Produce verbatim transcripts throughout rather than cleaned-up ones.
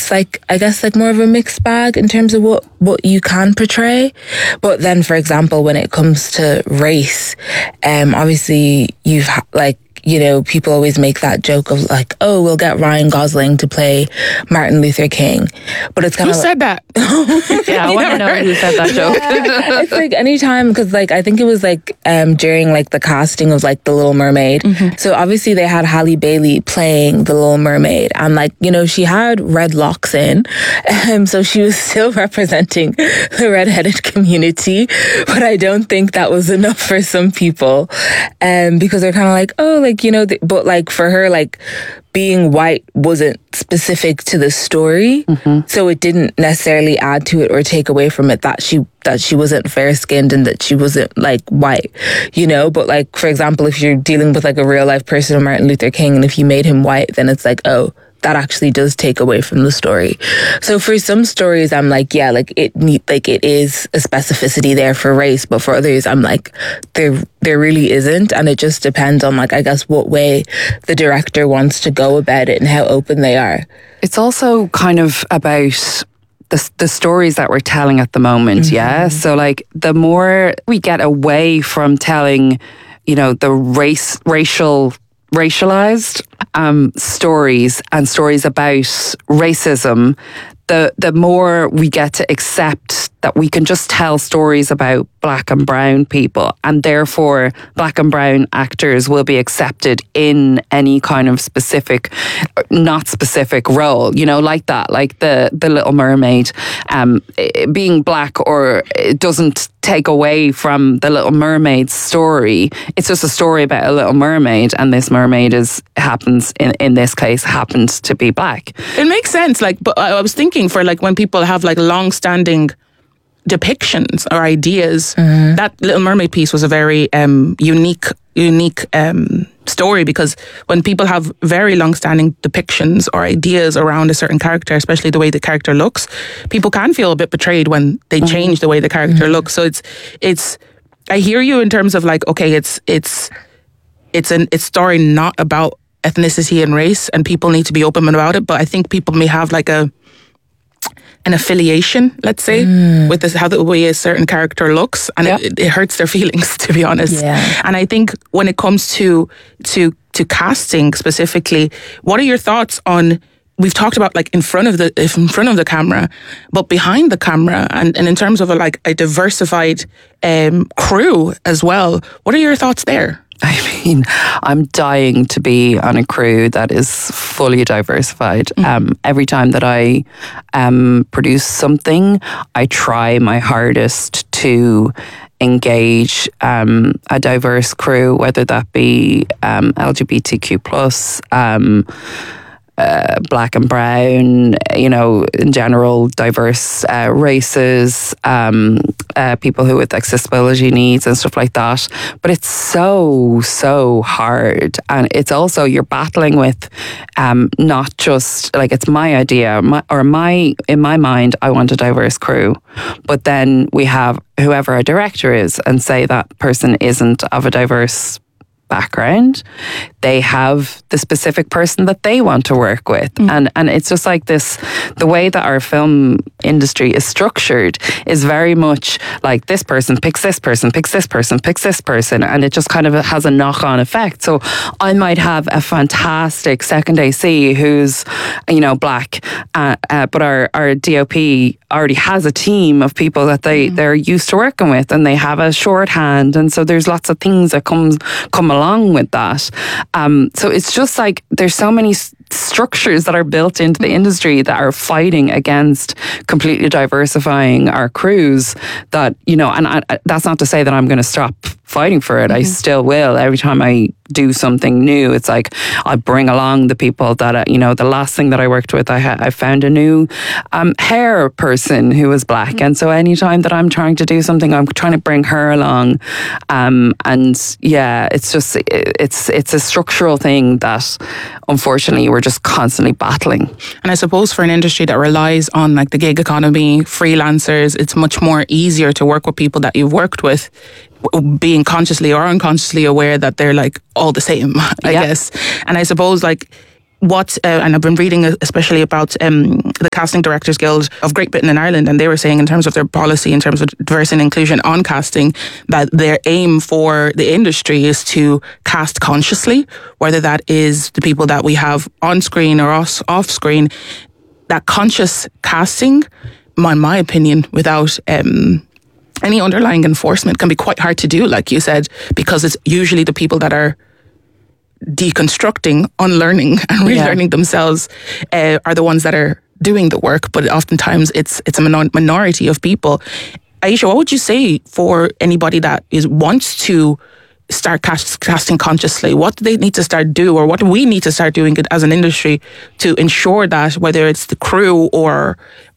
it's like, I guess, like more of a mixed bag in terms of what, what you can portray. But then, for example, when it comes to race, um, obviously you've ha- like, you know, people always make that joke of like, oh, we'll get Ryan Gosling to play Martin Luther King. But it's kind who of... Who said that? Yeah, I want to know who said that joke. Yeah, it's like anytime, because like, I think it was like um, during like the casting of like The Little Mermaid. Mm-hmm. So obviously they had Halle Bailey playing The Little Mermaid. And like, you know, she had red locks in. Um, so she was still representing the redheaded community. But I don't think that was enough for some people. Um, because they're kind of like, oh, like, Like, you know, th- but like for her, like being white wasn't specific to the story. Mm-hmm. So it didn't necessarily add to it or take away from it that she, that she wasn't fair skinned and that she wasn't like white, you know? But like, for example, if you're dealing with like a real life person of Martin Luther King and if you made him white, then it's like, oh, that actually does take away from the story. So for some stories, I'm like, yeah, like it need, like it is a specificity there for race, but for others, I'm like, there there really isn't, and it just depends on like, I guess, what way the director wants to go about it and how open they are. It's also kind of about the the stories that we're telling at the moment, mm-hmm. yeah. So like, the more we get away from telling, you know, the race racial. racialized um, stories and stories about racism, the the more we get to accept that we can just tell stories about black and brown people, and therefore black and brown actors will be accepted in any kind of specific, not specific role, you know, like that, like the, the Little Mermaid. Um, being black or it doesn't take away from the Little Mermaid story. It's just a story about a little mermaid, and this mermaid is happens in, in this case happens to be black. It makes sense. Like, but I was thinking for like when people have like long-standing depictions or ideas, mm-hmm. that Little Mermaid piece was a very um, unique, unique um, story, because when people have very long-standing depictions or ideas around a certain character, especially the way the character looks, people can feel a bit betrayed when they mm-hmm. change the way the character mm-hmm. looks. So it's, it's. I hear you in terms of like, okay, it's, it's, it's an, it's story not about ethnicity and race, and people need to be open about it. But I think people may have like a. an affiliation, let's say, mm. with this, how the way a certain character looks, and yep. it, it hurts their feelings, to be honest. Yeah. And I think when it comes to to to casting specifically, what are your thoughts on? We've talked about like in front of the in front of the camera, but behind the camera, and, and in terms of a, like a diversified um, crew as well. What are your thoughts there? I mean, I'm dying to be on a crew that is fully diversified. Mm. Um, every time that I um, produce something, I try my hardest to engage um, a diverse crew, whether that be um, L G B T Q plus, um, Uh, black and brown, you know, in general, diverse uh, races, um, uh, people who with accessibility needs and stuff like that. But it's so, so hard. And it's also, you're battling with um, not just, like, it's my idea, my, or my, in my mind, I want a diverse crew. But then we have whoever a director is, and say that person isn't of a diverse background, they have the specific person that they want to work with. Mm. And and it's just like this, the way that our film industry is structured is very much like this person picks this person, picks this person, picks this person, and it just kind of has a knock-on effect. So I might have a fantastic second A C who's, you know, black, uh, uh, but our, our D O P already has a team of people that they, mm. they're used to working with, and they have a shorthand, and so there's lots of things that come, come along with that. Um, so it's just like there's so many s- structures that are built into the industry that are fighting against completely diversifying our crews, that, you know, and I, that's not to say that I'm going to stop fighting for it. Mm-hmm. I still will. Every time I do something new, it's like I bring along the people that, uh, you know, the last thing that I worked with, I, ha- I found a new um, hair person who was black. Mm-hmm. And so anytime that I'm trying to do something, I'm trying to bring her along. Um, and yeah, it's just, it's, it's a structural thing that unfortunately we're just constantly battling. And I suppose for an industry that relies on like the gig economy, freelancers, it's much more easier to work with people that you've worked with, being consciously or unconsciously aware that they're like all the same, I yeah. guess. And I suppose like what, uh, and I've been reading especially about um, the Casting Directors Guild of Great Britain and Ireland, and they were saying in terms of their policy, in terms of diversity and inclusion on casting, that their aim for the industry is to cast consciously, whether that is the people that we have on screen or off, off screen. That conscious casting, in my opinion, without um, any underlying enforcement, can be quite hard to do, like you said, because it's usually the people that are deconstructing, unlearning and relearning yeah. themselves uh, are the ones that are doing the work, but oftentimes it's it's a minor- minority of people. Aisha, what would you say for anybody that is wants to start cast, casting consciously? What do they need to start do, or what do we need to start doing as an industry to ensure that, whether it's the crew or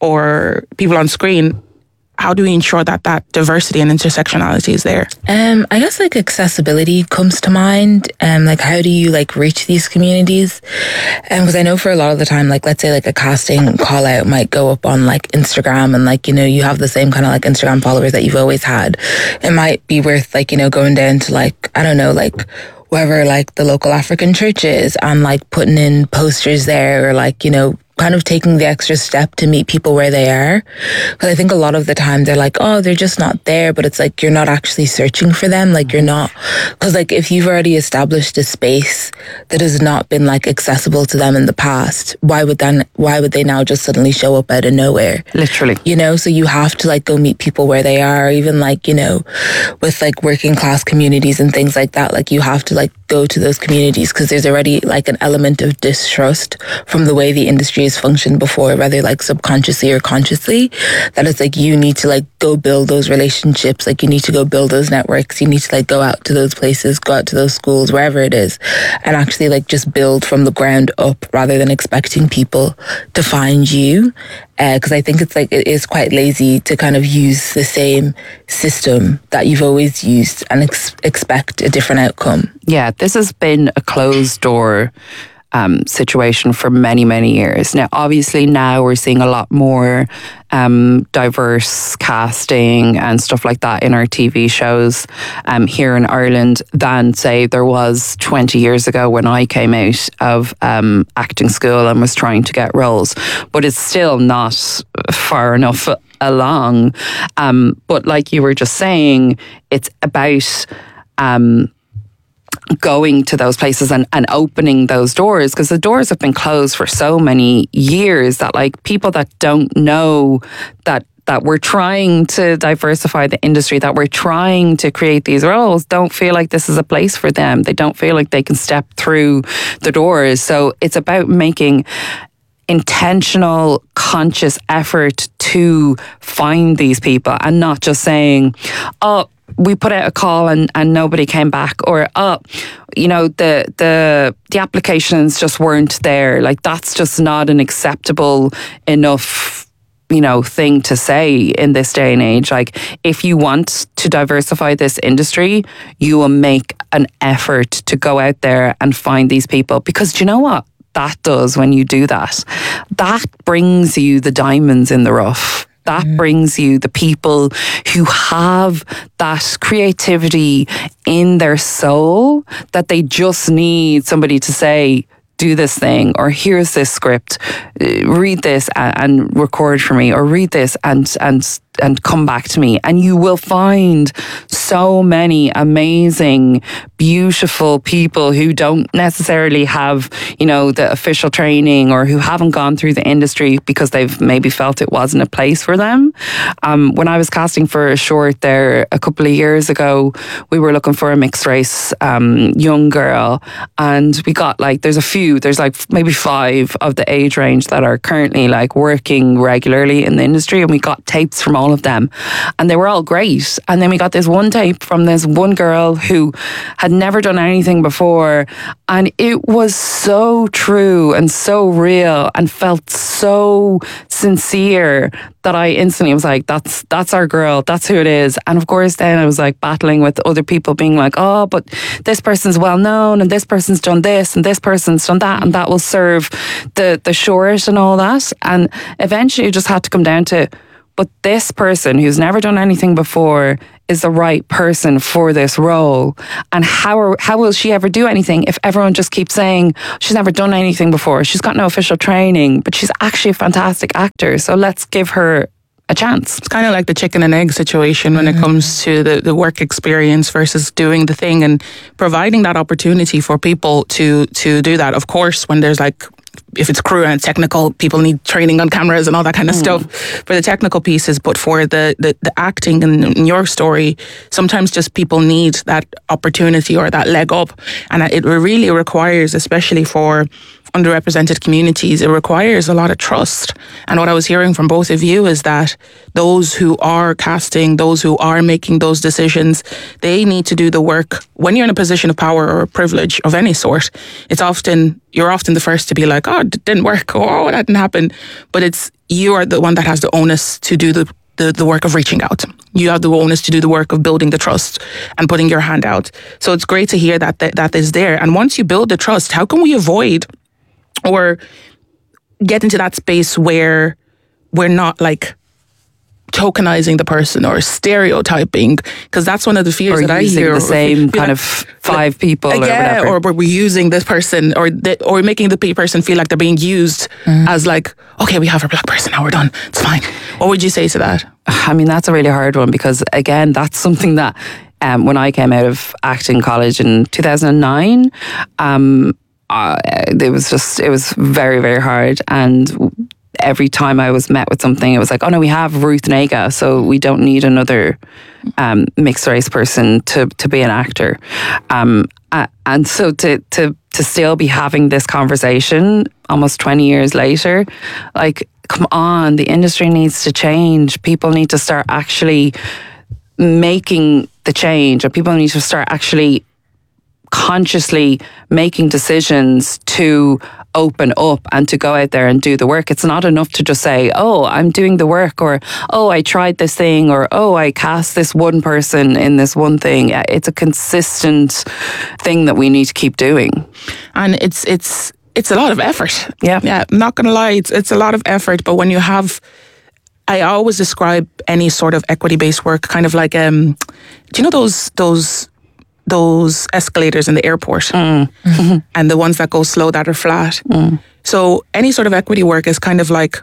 or people on screen, how do we ensure that that diversity and intersectionality is there? Um, I guess like accessibility comes to mind. Um, like how do you like reach these communities? Um, because I know for a lot of the time, like let's say like a casting call out might go up on like Instagram, and like, you know, you have the same kind of like Instagram followers that you've always had. It might be worth like, you know, going down to like, I don't know, like wherever like the local African church is and like putting in posters there, or like, you know, kind of taking the extra step to meet people where they are. Because I think a lot of the time they're like, oh, they're just not there. But it's like, you're not actually searching for them. Like you're not, because like if you've already established a space that has not been like accessible to them in the past, why would then, why would they now just suddenly show up out of nowhere? Literally. You know, so you have to like go meet people where they are. Even like, you know, with like working class communities and things like that, like you have to like go to those communities because there's already like an element of distrust from the way the industry has functioned before, whether like subconsciously or consciously, that it's like you need to like go build those relationships, like you need to go build those networks, you need to like go out to those places, go out to those schools, wherever it is, and actually like just build from the ground up rather than expecting people to find you. Because uh, I think it's like it is quite lazy to kind of use the same system that you've always used and ex- expect a different outcome. Yeah, this has been a closed door Um, situation for many, many years. Now, obviously now we're seeing a lot more um, diverse casting and stuff like that in our T V shows um, here in Ireland than, say, there was twenty years ago when I came out of um, acting school and was trying to get roles. But it's still not far enough along. Um, but like you were just saying, it's about Um, going to those places and, and opening those doors, because the doors have been closed for so many years that like people that don't know that that we're trying to diversify the industry, that we're trying to create these roles, don't feel like this is a place for them. They don't feel like they can step through the doors. So it's about making intentional, conscious effort to find these people and not just saying, oh, we put out a call and, and nobody came back, or oh, you know, the the the applications just weren't there. Like that's just not an acceptable enough, you know, thing to say in this day and age. Like if you want to diversify this industry, you will make an effort to go out there and find these people, because do you know what that does when you do that? That brings you the diamonds in the rough. That mm. brings you the people who have that creativity in their soul that they just need somebody to say, do this thing, or here's this script, read this and, and record for me, or read this and and and come back to me. And you will find so many amazing, beautiful people who don't necessarily have, you know, the official training, or who haven't gone through the industry because they've maybe felt it wasn't a place for them. Um, when I was casting for a short there a couple of years ago, we were looking for a mixed race um, young girl, and we got like, there's a few, there's like maybe five of the age range that are currently like working regularly in the industry, and we got tapes from all of them, and they were all great. And then we got this one tape from this one girl who had never done anything before, and it was so true and so real and felt so sincere that I instantly was like, that's that's our girl, that's who it is. And of course then I was like battling with other people being like, oh, but this person's well known, and this person's done this, and this person's done that, and that will serve the the short and all that. And eventually it just had to come down to, but this person who's never done anything before is the right person for this role. And how are, how will she ever do anything if everyone just keeps saying she's never done anything before, she's got no official training, but she's actually a fantastic actor, so let's give her a chance. It's kind of like the chicken and egg situation when mm. it comes to the, the work experience versus doing the thing, and providing that opportunity for people to to do that. Of course, when there's like, if it's crew and technical, people need training on cameras and all that kind of mm. stuff for the technical pieces. But for the, the, the acting in, in your story, sometimes just people need that opportunity or that leg up. And it really requires, especially for underrepresented communities, it requires a lot of trust. And what I was hearing from both of you is that those who are casting, those who are making those decisions, they need to do the work. When you're in a position of power or privilege of any sort, it's often, you're often the first to be like, oh, it didn't work, or oh, that didn't happen. But it's, you are the one that has the onus to do the The, the work of reaching out. You have the onus to do the work of building the trust and putting your hand out. So it's great to hear that that, that is there. And once you build the trust, how can we avoid or get into that space where we're not like tokenizing the person or stereotyping? Because that's one of the fears or that I using hear. the same kind like, of five people yeah, or whatever. Or we're using this person, or the, or making the person feel like they're being used mm. as like, okay, we have a black person, now we're done, it's fine. What would you say to that? I mean, that's a really hard one, because again, that's something that um, when I came out of acting college in two thousand nine, um, uh, it was just, it was very, very hard. And every time I was met with something, it was like, oh no, we have Ruth Negga, so we don't need another um, mixed race person to to be an actor. Um, uh, and so to to to still be having this conversation almost twenty years later, like, come on, the industry needs to change. People need to start actually making the change, or people need to start actually consciously making decisions to open up and to go out there and do the work. It's not enough to just say, oh, I'm doing the work, or oh, I tried this thing, or oh, I cast this one person in this one thing. It's a consistent thing that we need to keep doing. And it's it's it's a lot of effort. Yeah. Yeah, I'm not going to lie, it's, it's a lot of effort. But when you have, I always describe any sort of equity-based work kind of like, um, do you know those those those escalators in the airport mm. mm-hmm. and the ones that go slow that are flat. Mm. So any sort of equity work is kind of like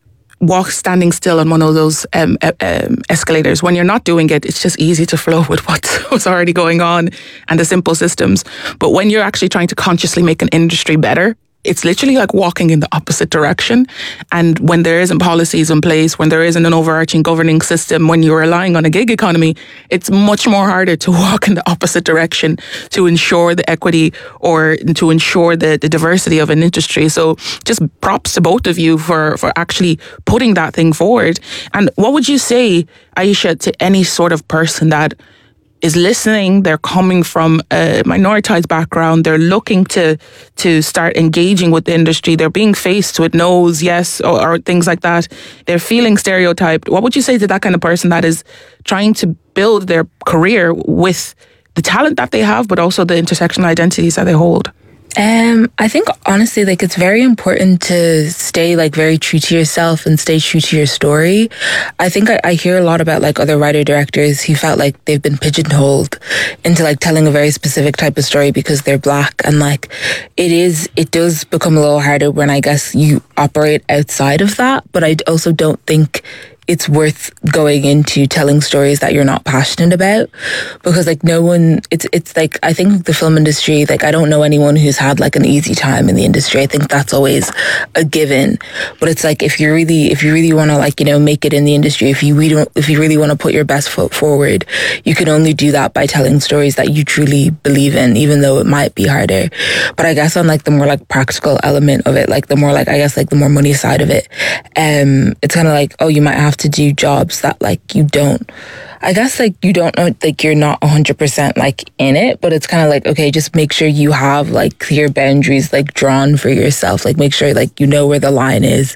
walk standing still on one of those um, um, escalators. When you're not doing it, it's just easy to flow with what's, what's already going on and the simple systems. But when you're actually trying to consciously make an industry better, it's literally like walking in the opposite direction. And when there isn't policies in place, when there isn't an overarching governing system, when you're relying on a gig economy, it's much more harder to walk in the opposite direction to ensure the equity or to ensure the, the diversity of an industry. So just props to both of you for, for actually putting that thing forward. And what would you say, Aisha, to any sort of person that is listening, they're coming from a minoritized background, they're looking to to start engaging with the industry, they're being faced with no's, yes, or, or things like that, they're feeling stereotyped. What would you say to that kind of person that is trying to build their career with the talent that they have, but also the intersectional identities that they hold? Um, I think honestly, like, it's very important to stay like very true to yourself and stay true to your story. I think I, I hear a lot about like other writer directors who felt like they've been pigeonholed into like telling a very specific type of story because they're black, and like it is, it does become a little harder when I guess you operate outside of that. But I also don't think it's worth going into telling stories that you're not passionate about, because like no one, it's it's like, I think the film industry, like I don't know anyone who's had like an easy time in the industry. I think that's always a given. But it's like, if you really, if you really want to like, you know, make it in the industry, if you really, if you really want to put your best foot forward, you can only do that by telling stories that you truly believe in, even though it might be harder. But I guess on like the more like practical element of it, like the more like, I guess like the more money side of it, um, it's kind of like, oh, you might have to do jobs that like you don't I guess like you don't know, like you're not one hundred percent like in it, but it's kind of like, okay, just make sure you have like clear boundaries like drawn for yourself. Like make sure like you know where the line is.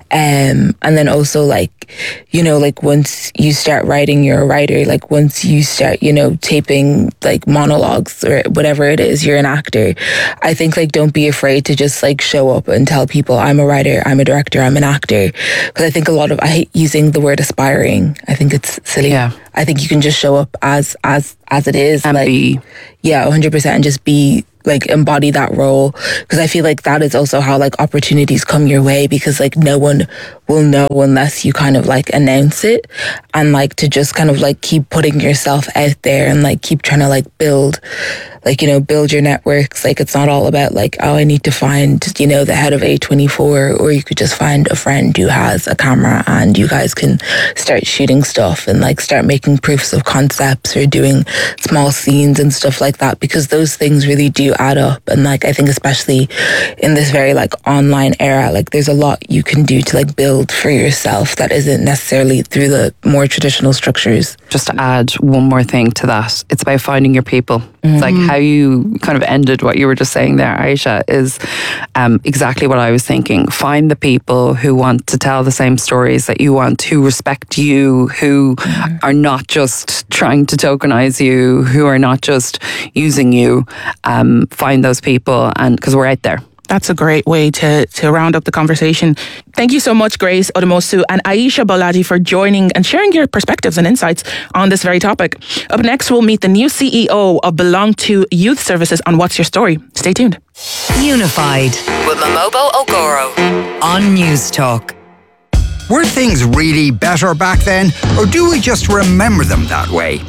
Um, and then also like, you know, like once you start writing, you're a writer. Like once you start, you know, taping like monologues or whatever it is, you're an actor. I think like don't be afraid to just like show up and tell people I'm a writer, I'm a director, I'm an actor. Because I think a lot of, I hate using the word aspiring. I think it's silly. Yeah. I think you can just show up as as as it is. And like, be. Yeah, one hundred percent. And just be, like, embody that role. Because I feel like that is also how, like, opportunities come your way. Because, like, no one will know unless you kind of, like, announce it. And, like, to just kind of, like, keep putting yourself out there and, like, keep trying to, like, build, like, you know, build your networks. Like, it's not all about, like, oh, I need to find, you know, the head of A twenty-four. Or you could just find a friend who has a camera and you guys can start shooting stuff and, like, start making proofs of concepts or doing small scenes and stuff like that, because those things really do add up. And like I think especially in this very like online era, like there's a lot you can do to like build for yourself that isn't necessarily through the more traditional structures. Just to add one more thing to that, it's about finding your people. Mm-hmm. It's like how you kind of ended what you were just saying there, Aisha, is um, exactly what I was thinking. Find the people who want to tell the same stories that you want, who respect you, who mm-hmm. are not just trying to tokenize you, who are not just using you. Um, find those people, and because we're out there. That's a great way to, to round up the conversation. Thank you so much, Grace Odumosu and Aisha Boladi, for joining and sharing your perspectives and insights on this very topic. Up next, we'll meet the new C E O of Belong to Youth Services on What's Your Story. Stay tuned. Unified with Momobo Ogoro on News Talk. Were things really better back then, or do we just remember them that way?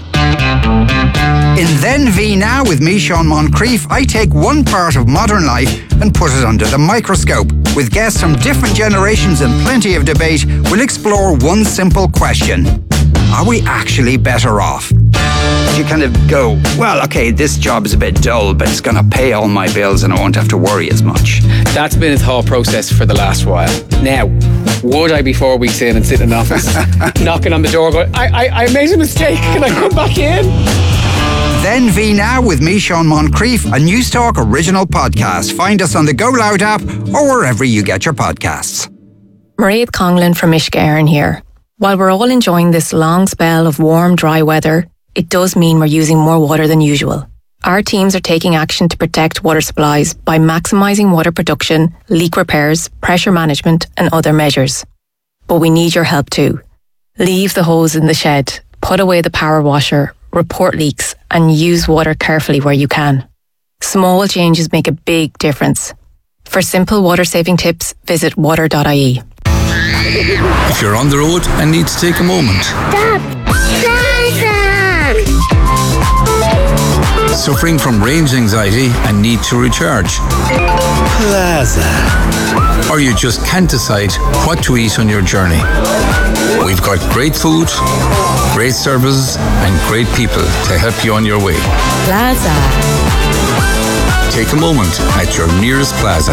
In Then V Now with me, Sean Moncrief, I take one part of modern life and put it under the microscope. With guests from different generations and plenty of debate, we'll explore one simple question. Are we actually better off? You kind of go, well, okay, this job is a bit dull, but it's going to pay all my bills and I won't have to worry as much. That's been a thought process for the last while. Now, would I be four weeks in and sit in an office, knocking on the door going, I, I, I made a mistake, can I come back in? Then V Now with me, Sean Moncrief, a News Talk original podcast. Find us on the Go Loud app or wherever you get your podcasts. Mairead Conlon from Ishgarin here. While we're all enjoying this long spell of warm, dry weather, it does mean we're using more water than usual. Our teams are taking action to protect water supplies by maximising water production, leak repairs, pressure management and other measures. But we need your help too. Leave the hose in the shed, put away the power washer, report leaks and use water carefully where you can. Small changes make a big difference. For simple water saving tips, visit water dot I E. If you're on the road and need to take a moment. Stop! Suffering from range anxiety and need to recharge. Plaza. Or you just can't decide what to eat on your journey. We've got great food, great services and great people to help you on your way. Plaza. Take a moment at your nearest Plaza.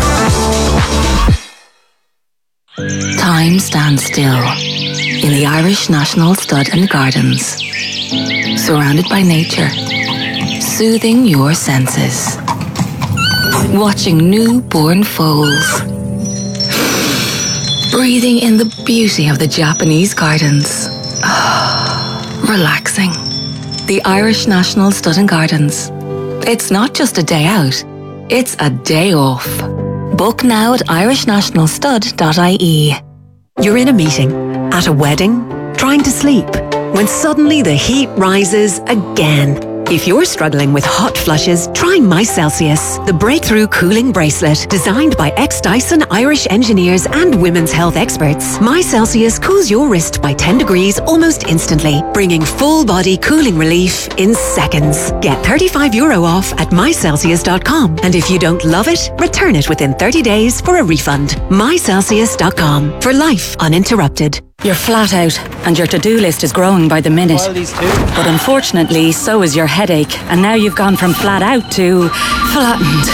Time stands still in the Irish National Stud and Gardens, surrounded by nature, soothing your senses, watching newborn foals, breathing in the beauty of the Japanese gardens, relaxing. The Irish National Stud and Gardens. It's not just a day out, it's a day off. Book now at irish national stud dot I E. You're in a meeting, at a wedding, trying to sleep, when suddenly the heat rises again. If you're struggling with hot flushes, try My Celsius, the breakthrough cooling bracelet designed by ex-Dyson Irish engineers and women's health experts. My Celsius cools your wrist by ten degrees almost instantly, bringing full-body cooling relief in seconds. Get thirty-five euro off at my celsius dot com, and if you don't love it, return it within thirty days for a refund. my celsius dot com, for life uninterrupted. You're flat out, and your to-do list is growing by the minute. But unfortunately, so is your headache, and now you've gone from flat out to flattened.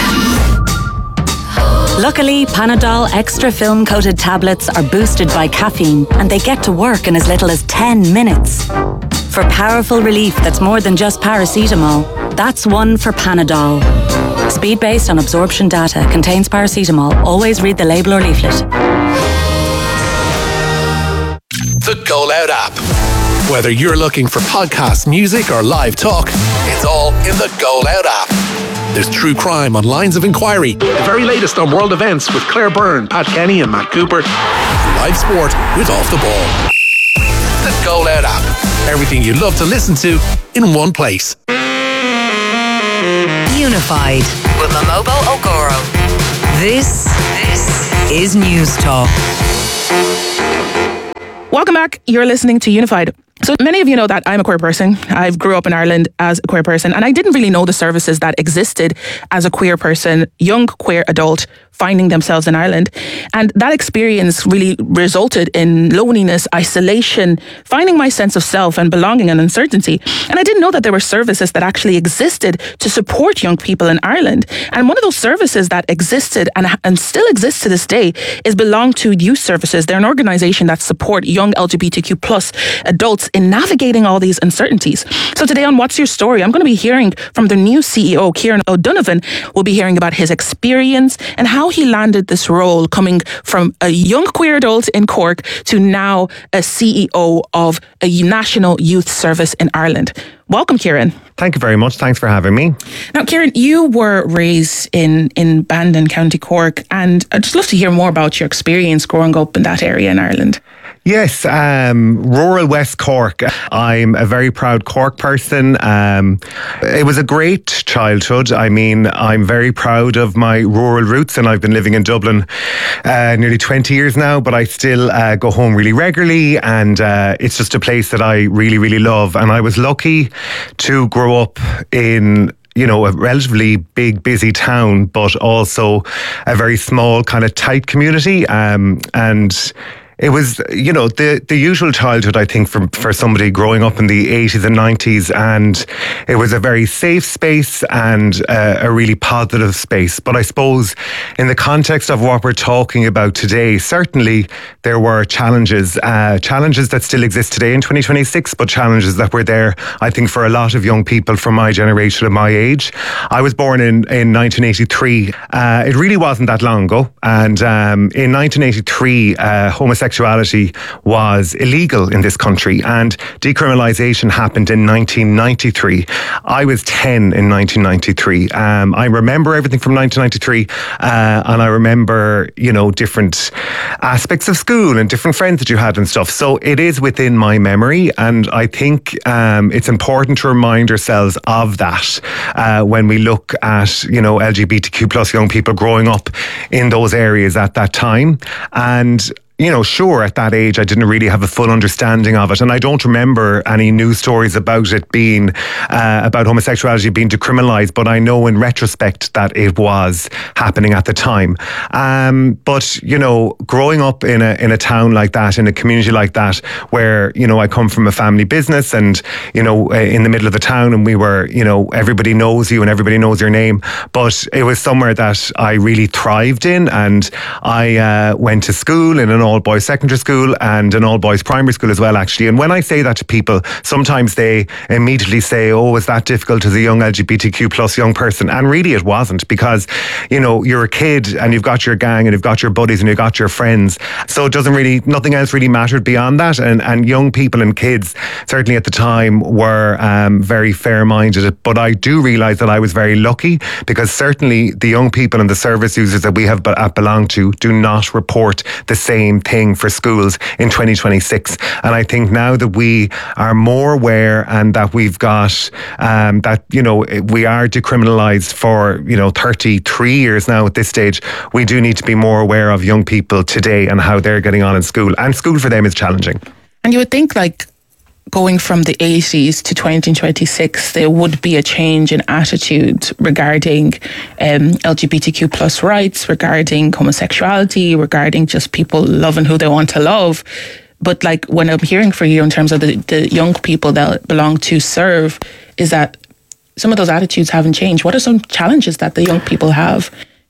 Luckily, Panadol Extra Film-Coated tablets are boosted by caffeine, and they get to work in as little as ten minutes. For powerful relief that's more than just paracetamol, that's one for Panadol. Speed based on absorption data, contains paracetamol. Always read the label or leaflet. The Go Loud app. Whether you're looking for podcasts, music, or live talk, it's all in the Go Loud app. There's true crime on Lines of Inquiry, the very latest on world events with Claire Byrne, Pat Kenny, and Matt Cooper, and live sport with Off the Ball. The Go Loud app. Everything you love to listen to in one place. Unified with Momobo Okoro. This, this is News Talk. Welcome back. You're listening to Unified. So many of you know that I'm a queer person. I grew up in Ireland as a queer person, and I didn't really know the services that existed as a queer person, young queer adult, finding themselves in Ireland. And that experience really resulted in loneliness, isolation, finding my sense of self and belonging and uncertainty. And I didn't know that there were services that actually existed to support young people in Ireland. And one of those services that existed and, and still exists to this day is Belong To Youth Services. They're an organisation that support young L G B T Q plus adults in navigating all these uncertainties. So today on What's Your Story, I'm going to be hearing from the new C E O, Kieran O'Donovan. We'll be hearing about his experience and how he landed this role, coming from a young queer adult in Cork to now a C E O of a national youth service in Ireland. Welcome, Kieran. Thank you very much. Thanks for having me. Now, Kieran, you were raised in, in Bandon, County Cork, and I'd just love to hear more about your experience growing up in that area in Ireland. Yes, um, rural West Cork. I'm a very proud Cork person. Um, it was a great childhood. I mean, I'm very proud of my rural roots, and I've been living in Dublin uh, nearly twenty years now, but I still uh, go home really regularly, and uh, it's just a place that I really, really love. And I was lucky to grow up in you know, a relatively big, busy town, but also a very small, kind of tight community. Um, and it was, you know, the, the usual childhood, I think, for, for somebody growing up in the eighties and nineties. And it was a very safe space and uh, a really positive space. But I suppose in the context of what we're talking about today, certainly there were challenges, uh, challenges that still exist today in twenty twenty-six, but challenges that were there, I think, for a lot of young people from my generation and my age. I was born in, in nineteen eighty-three. Uh, it really wasn't that long ago. And um, in nineteen eighty-three, uh, homosexuality was illegal in this country, and decriminalisation happened in nineteen ninety-three. I was ten in nineteen ninety-three. Um, I remember everything from nineteen ninety-three, uh, and I remember, you know, different aspects of school and different friends that you had and stuff. So it is within my memory, and I think um, it's important to remind ourselves of that uh, when we look at, you know, L G B T Q plus young people growing up in those areas at that time. And you know, sure, at that age, I didn't really have a full understanding of it. And I don't remember any news stories about it being, uh, about homosexuality being decriminalised, but I know in retrospect that it was happening at the time. Um, but, you know, growing up in a in a town like that, in a community like that, where, you know, I come from a family business and, you know, in the middle of the town, and we were, you know, everybody knows you and everybody knows your name. But it was somewhere that I really thrived in, and I uh, went to school in an all-boys secondary school and an all-boys primary school as well, actually. And when I say that to people, sometimes they immediately say, oh, is that difficult as a young L G B T Q plus young person? And really it wasn't, because, you know, you're a kid and you've got your gang and you've got your buddies and you've got your friends. So it doesn't really, nothing else really mattered beyond that. And, and young people and kids, certainly at the time, were um, very fair-minded. But I do realise that I was very lucky, because certainly the young people and the service users that we have belonged to do not report the same thing for schools in twenty twenty-six. And I think now that we are more aware and that we've got um, that, you know, we are decriminalised for, you know, thirty-three years now at this stage, we do need to be more aware of young people today and how they're getting on in school. And school for them is challenging. And you would think, like, going from the eighties to twenty twenty-six, there would be a change in attitude regarding um, L G B T Q plus rights, regarding homosexuality, regarding just people loving who they want to love. But like, when I'm hearing from you in terms of the, the young people that belong to serve, is that some of those attitudes haven't changed. What are some challenges that the young people have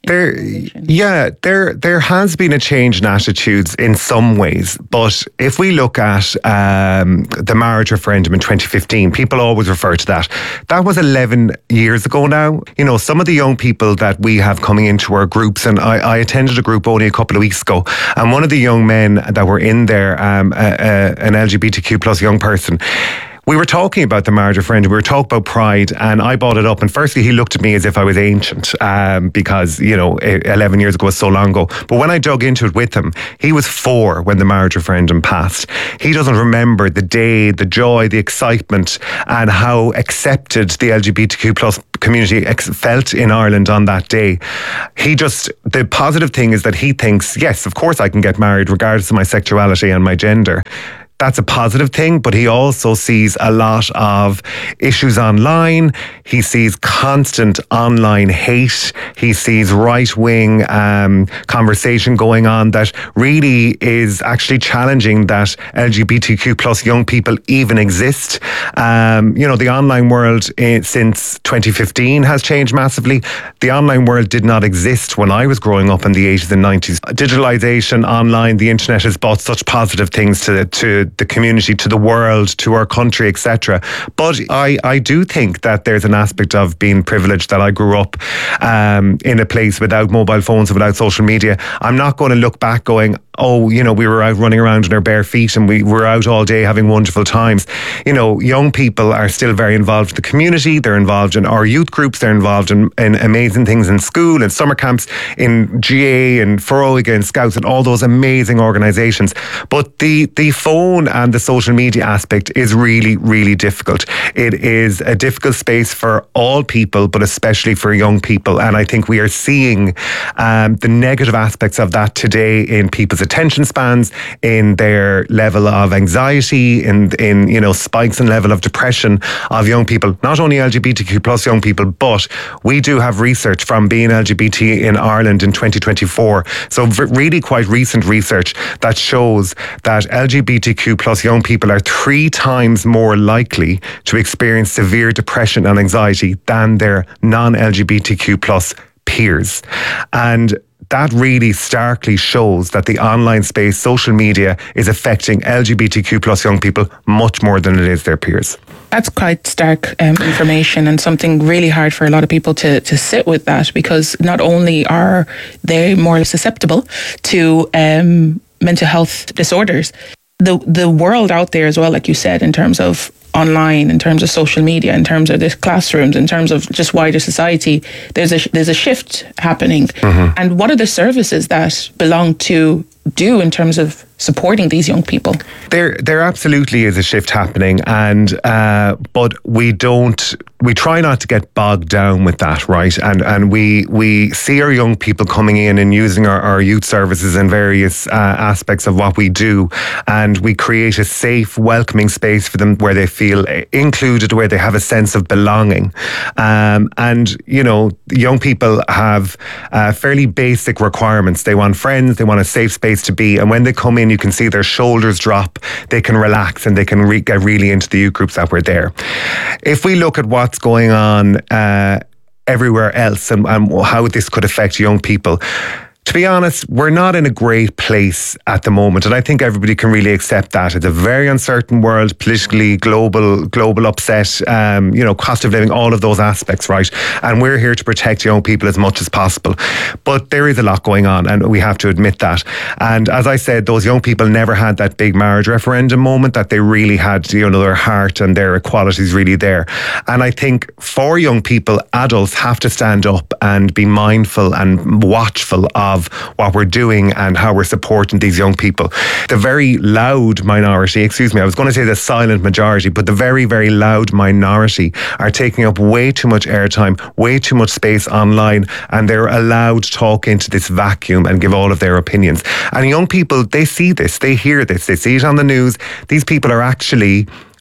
There, yeah, there there has been a change in attitudes in some ways, but if we look at um, the marriage referendum in twenty fifteen, people always refer to that. That was eleven years ago now. You know, some of the young people that we have coming into our groups, and I, I attended a group only a couple of weeks ago, and one of the young men that were in there, um, a, a, an L G B T Q plus young person, we were talking about the marriage referendum, we were talking about pride, and I brought it up, and firstly he looked at me as if I was ancient, um, because, you know, eleven years ago was so long ago. But when I dug into it with him, he was four when the marriage referendum passed. He doesn't remember the day, the joy, the excitement, and how accepted the L G B T Q plus community ex- felt in Ireland on that day. He just, the positive thing is that he thinks, yes, of course I can get married regardless of my sexuality and my gender. That's a positive thing, but he also sees a lot of issues online. He sees constant online hate. He sees right-wing um, conversation going on that really is actually challenging that L G B T Q plus young people even exist. Um, you know, the online world uh, since twenty fifteen has changed massively. The online world did not exist when I was growing up in the eighties and nineties. Digitalization, online, the internet has brought such positive things to to the community, to the world, to our country, et cetera. But I, I do think that there's an aspect of being privileged that I grew up um, in a place without mobile phones and without social media. I'm not going to look back going, oh, you know, we were out running around in our bare feet and we were out all day having wonderful times. You know, young people are still very involved in the community. They're involved in our youth groups. They're involved in, in amazing things in school and summer camps, in G A and Foróige and Scouts and all those amazing organisations. But the, the phone and the social media aspect is really, really difficult. It is a difficult space for all people, but especially for young people. And I think we are seeing um, the negative aspects of that today in people's attention spans, in their level of anxiety, in in you know spikes in level of depression of young people, not only L G B T Q plus young people, but we do have research from Being L G B T in Ireland in twenty twenty-four, so really quite recent research that shows that L G B T Q plus young people are three times more likely to experience severe depression and anxiety than their non-L G B T Q plus peers. And that really starkly shows that the online space, social media, is affecting L G B T Q plus young people much more than it is their peers. That's quite stark um, information, and something really hard for a lot of people to, to sit with that, because not only are they more susceptible to um, mental health disorders, the the world out there as well, like you said, in terms of online, in terms of social media, in terms of the classrooms, in terms of just wider society, there's a there's a shift happening. Mm-hmm. And what are the services that belong to do in terms of supporting these young people? There, there absolutely is a shift happening, and uh, but we don't. We try not to get bogged down with that, right? And and we we see our young people coming in and using our, our youth services in various uh, aspects of what we do, and we create a safe, welcoming space for them where they feel included, where they have a sense of belonging. Um, and you know, young people have uh, fairly basic requirements. They want friends, they want a safe space to be, and when they come in, you can see their shoulders drop, they can relax, and they can re- get really into the youth groups that were there. If we look at what's going on uh, everywhere else and, and how this could affect young people, to be honest, we're not in a great place at the moment, and I think everybody can really accept that. It's a very uncertain world, politically, global, global upset, um, you know, cost of living, all of those aspects, right? And we're here to protect young people as much as possible. But there is a lot going on, and we have to admit that. And as I said, those young people never had that big marriage referendum moment that they really had, you know, their heart and their equality is really there. And I think for young people, adults have to stand up and be mindful and watchful of of what we're doing and how we're supporting these young people. The very loud minority, excuse me, I was going to say the silent majority, but the very, very loud minority are taking up way too much airtime, way too much space online, and they're allowed to talk into this vacuum and give all of their opinions. And young people, they see this, they hear this, they see it on the news. These people are actually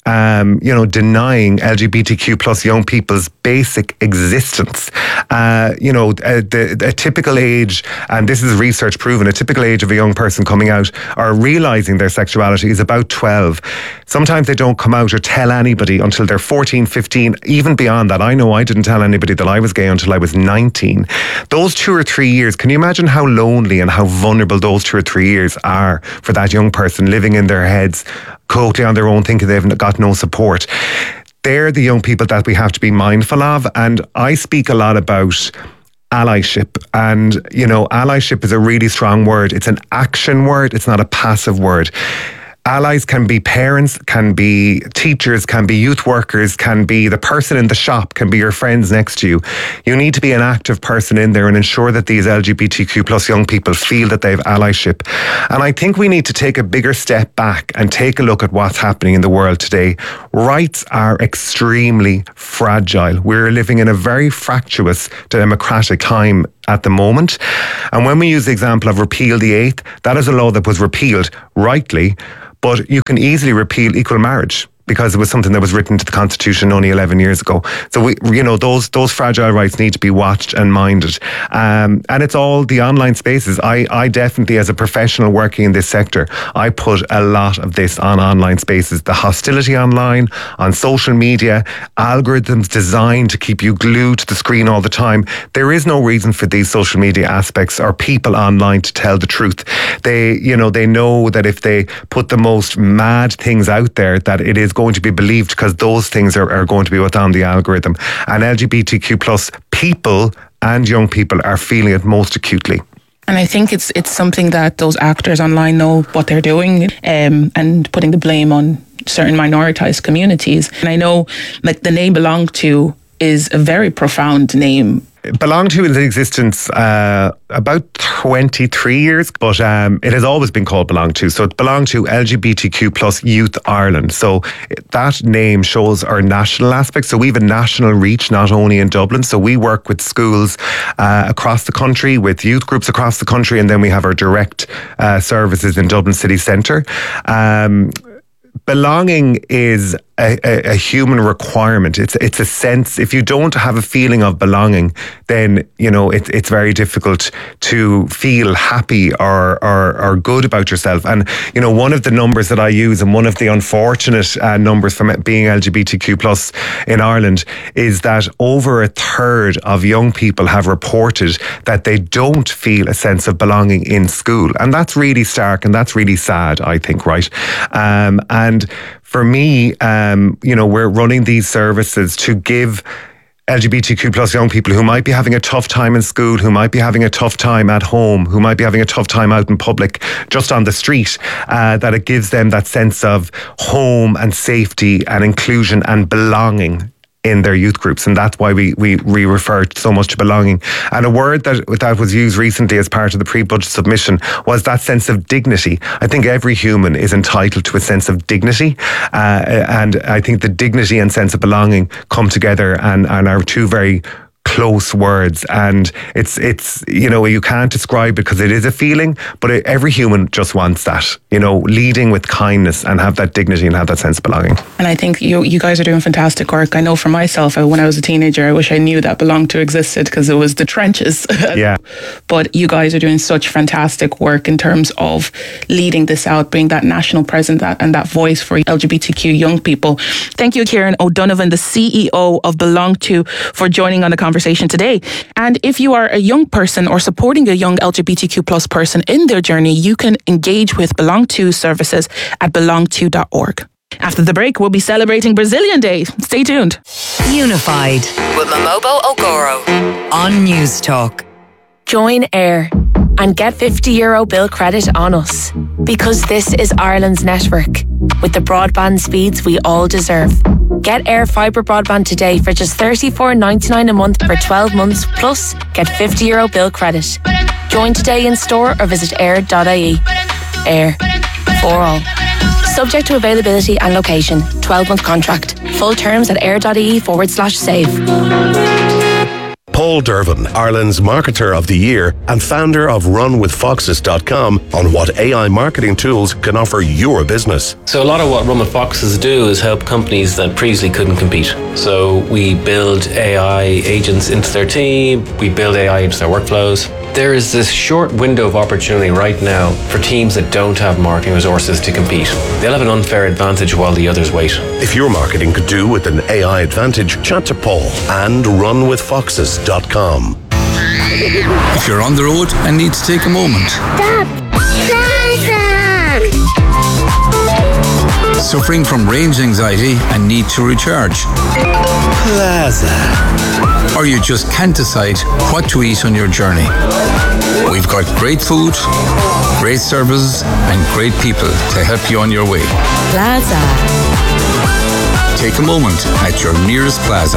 um, you know, denying L G B T Q plus young people's basic existence. Uh, you know, a, the, a typical age, and this is research proven, a typical age of a young person coming out or realising their sexuality is about twelve. Sometimes they don't come out or tell anybody until they're fourteen, fifteen, even beyond that. I know I didn't tell anybody that I was gay until I was nineteen. Those two or three years, can you imagine how lonely and how vulnerable those two or three years are for that young person living in their heads, totally on their own, thinking they've got no support? They're the young people that we have to be mindful of. And I speak a lot about allyship. And, you know, allyship is a really strong word. It's an action word. It's not a passive word. Allies can be parents, can be teachers, can be youth workers, can be the person in the shop, can be your friends next to you. You need to be an active person in there and ensure that these L G B T Q plus young people feel that they have allyship. And I think we need to take a bigger step back and take a look at what's happening in the world today. Rights are extremely fragile. We're living in a very fractious democratic time at the moment. And when we use the example of repeal the eighth, that is a law that was repealed rightly, but you can easily repeal equal marriage because it was something that was written into the Constitution only eleven years ago. So, we, you know, those those fragile rights need to be watched and minded. Um, and it's all the online spaces. I, I definitely, as a professional working in this sector, I put a lot of this on online spaces. The hostility online, on social media, algorithms designed to keep you glued to the screen all the time. There is no reason for these social media aspects or people online to tell the truth. They, you know, they know that if they put the most mad things out there, that it is going to be believed because those things are, are going to be what's on the algorithm. And L G B T Q plus people and young people are feeling it most acutely. And I think it's it's something that those actors online know what they're doing, um, and putting the blame on certain minoritized communities. And I know, like, the name Belong To is a very profound name. Belong To is in existence uh, about twenty-three years, but um, it has always been called Belong To. So it's Belong To L G B T Q plus Youth Ireland. So that name shows our national aspect. So we have a national reach, not only in Dublin. So we work with schools uh, across the country, with youth groups across the country, and then we have our direct uh, services in Dublin city centre. Um, belonging is A, a, a human requirement. It's it's a sense. If you don't have a feeling of belonging, then you know it, it's very difficult to feel happy or, or or good about yourself. And you know, one of the numbers that I use, and one of the unfortunate uh, numbers from it being L G B T Q plus in Ireland, is that over a third of young people have reported that they don't feel a sense of belonging in school, and that's really stark and that's really sad, I think, right? Um, and For me, um, you know, we're running these services to give L G B T Q plus young people who might be having a tough time in school, who might be having a tough time at home, who might be having a tough time out in public, just on the street, uh, that it gives them that sense of home and safety and inclusion and belonging in their youth groups. And that's why we, we, we refer so much to belonging. And a word that, that was used recently as part of the pre-budget submission was that sense of dignity. I think every human is entitled to a sense of dignity. Uh, and I think the dignity and sense of belonging come together and, and are two very close words. And it's, it's you know, you can't describe it because it is a feeling, but it, every human just wants that, you know, leading with kindness and have that dignity and have that sense of belonging. And I think you you guys are doing fantastic work. I know for myself, when I was a teenager, I wish I knew that Belong To existed because it was the trenches. Yeah. But you guys are doing such fantastic work in terms of leading this out, being that national presence that, and that voice for L G B T Q young people. Thank you, Kieran O'Donovan, the C E O of Belong To, for joining on the conversation today. And if you are a young person or supporting a young L G B T Q plus person in their journey, you can engage with Belong To services at belong to dot org. After the break, we'll be celebrating Brazilian Day. Stay tuned. Unified with Momobo Ogoro on News Talk. Join AIR and get fifty euro bill credit on us, because this is Ireland's network with the broadband speeds we all deserve. Get AIR fibre broadband today for just thirty-four ninety-nine a month for twelve months, plus get fifty euro bill credit. Join today in store or visit air dot I E. AIR, for all. Subject to availability and location. twelve month contract. Full terms at air dot I E forward slash save. Paul Dervin, Ireland's Marketer of the Year and founder of run with foxes dot com, on what A I marketing tools can offer your business. So a lot of what Run with Foxes do is help companies that previously couldn't compete. So we build A I agents into their team, we build A I into their workflows. There is this short window of opportunity right now for teams that don't have marketing resources to compete. They'll have an unfair advantage while the others wait. If your marketing could do with an A I advantage, chat to Paul and run with foxes dot com. If you're on the road and need to take a moment. Stop! Suffering from range anxiety and need to recharge. Plaza. Or you just can't decide what to eat on your journey. We've got great food, great services, and great people to help you on your way. Plaza. Take a moment at your nearest Plaza.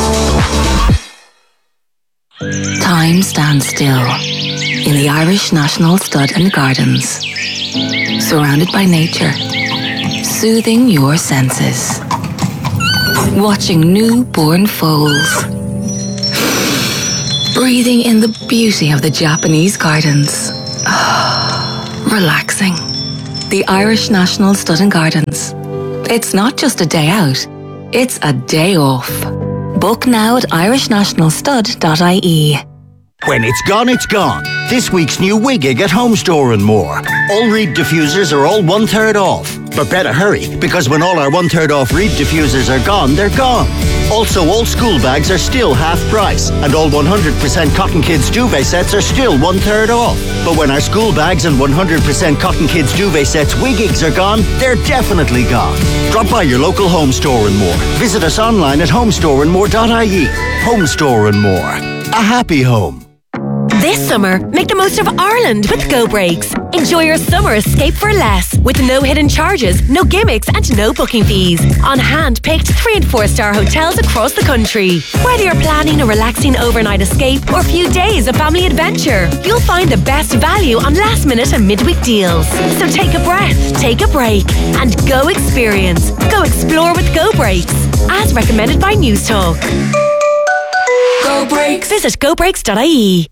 Time stands still in the Irish National Stud and Gardens, surrounded by nature, soothing your senses, watching newborn foals, breathing in the beauty of the Japanese gardens, relaxing. The Irish National Stud and Gardens. It's not just a day out, it's a day off. Book now at irish national stud dot I E. When it's gone, it's gone. This week's new Wigig at Home Store and More. All reed diffusers are all one third off. But better hurry, because when all our one third off reed diffusers are gone, they're gone. Also, all school bags are still half price, and all one hundred percent Cotton Kids duvet sets are still one third off. But when our school bags and one hundred percent Cotton Kids duvet sets Wigigs are gone, they're definitely gone. Drop by your local Home Store and More. Visit us online at home store and more dot I E. Home Store and More. A happy home. This summer, make the most of Ireland with Go Breaks. Enjoy your summer escape for less, with no hidden charges, no gimmicks and no booking fees. On hand-picked three and four star hotels across the country. Whether you're planning a relaxing overnight escape or a few days of family adventure, you'll find the best value on last minute and midweek deals. So take a breath, take a break, and go experience. Go explore with Go Breaks, as recommended by News Talk. Go Breaks. Visit go breaks dot I E.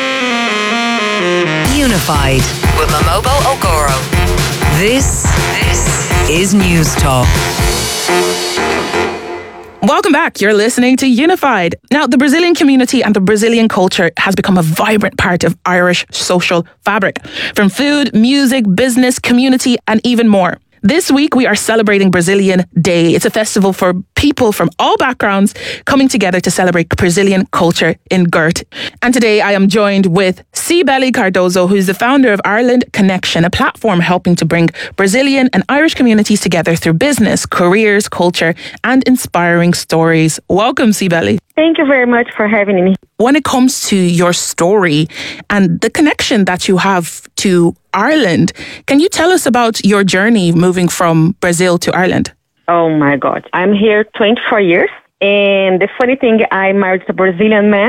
Unified with Momobo Ogoro. This, this is News Talk. Welcome back. You're listening to Unified. Now, the Brazilian community and the Brazilian culture has become a vibrant part of Irish social fabric. From food, music, business, community, and even more. This week, we are celebrating Brazilian Day. It's a festival for people from all backgrounds coming together to celebrate Brazilian culture in Gert. And today, I am joined with Cibele Cardoso, who's the founder of Ireland Connection, a platform helping to bring Brazilian and Irish communities together through business, careers, culture, and inspiring stories. Welcome, Cibele. Thank you very much for having me. When it comes to your story and the connection that you have to Ireland, can you tell us about your journey moving from Brazil to Ireland? Oh my God. I'm here twenty-four years. And the funny thing, I married a Brazilian man.